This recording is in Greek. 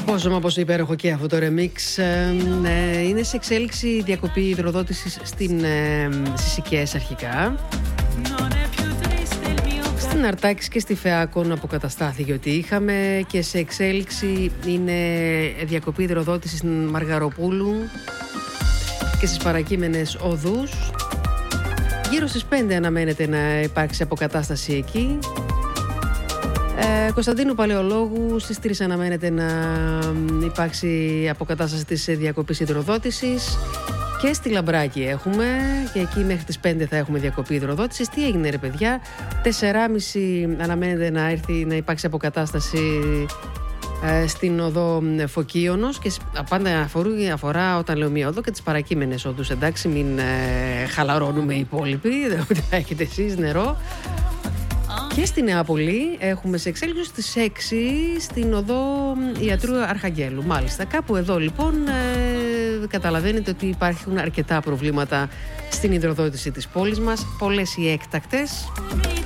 Πόσο όπως υπέροχο και αυτό το remix. Είναι σε εξέλιξη διακοπή υδροδότησης στις οικίες αρχικά. Στην Αρτάκης και στη Φεάκων αποκαταστάθηκε ότι είχαμε, και σε εξέλιξη είναι διακοπή υδροδότησης στην Μαργαροπούλου και στις παρακείμενες οδούς. Γύρω στις 5 αναμένεται να υπάρξει αποκατάσταση εκεί. Κωνσταντίνου Παλαιολόγου στις 3 αναμένεται να υπάρξει αποκατάσταση της διακοπής υδροδότησης. Και στη Λαμπράκη έχουμε, και εκεί μέχρι τις 5 θα έχουμε διακοπή υδροδότησης. Τι έγινε ρε παιδιά? 4.30 αναμένεται να υπάρξει αποκατάσταση στην οδό Φωκίωνος, και πάντα αφορά, όταν λέω μία οδό, και τις παρακείμενες οδούς, εντάξει, μην χαλαρώνουμε οι υπόλοιποι, δεν θα έχετε εσείς νερό. Και στη Νεάπολη έχουμε σε εξέλιξη στις 6 στην οδό Ιατρού Αρχαγγέλου. Μάλιστα, κάπου εδώ λοιπόν καταλαβαίνετε ότι υπάρχουν αρκετά προβλήματα στην υδροδότηση της πόλης μας, πολλές οι έκτακτες.